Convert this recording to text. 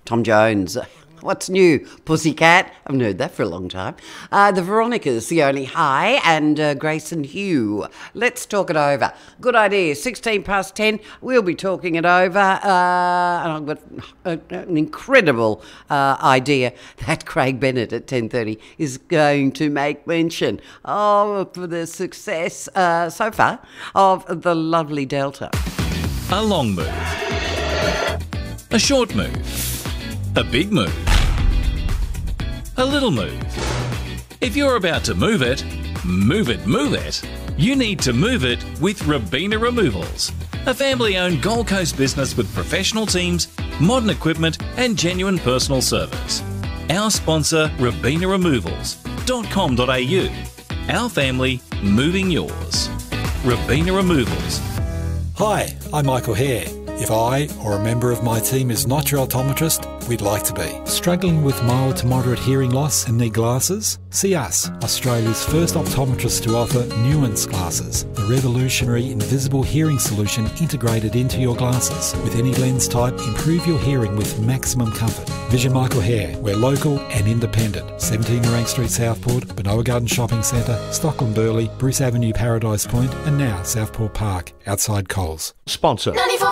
Tom Jones. What's new, Pussycat? I haven't heard that for a long time. The Veronicas, The Only High, and Grace and Hugh. Let's talk it over. Good idea. 16 past 10. We'll be talking it over. And I've got an incredible idea that Craig Bennett at 10:30 is going to make mention of the success so far of the lovely Delta. A long move. A short move. A big move. A little move. If you're about to move it, you need to move it with Robina Removals, a family-owned Gold Coast business with professional teams, modern equipment and genuine personal service. Our sponsor, robinaremovals.com.au. Our family, moving yours. Robina Removals. Hi, I'm Michael Hare. If I or a member of my team is not your optometrist, we'd like to be. Struggling with mild to moderate hearing loss and need glasses? See us, Australia's first optometrist to offer Nuance glasses, the revolutionary invisible hearing solution integrated into your glasses. With any lens type, improve your hearing with maximum comfort. Vision Michael Hare. We're local and independent. 17 Morang Street, Southport, Benoa Garden Shopping Centre, Stockland Burleigh, Bruce Avenue, Paradise Point, and now Southport Park, outside Coles. Sponsor.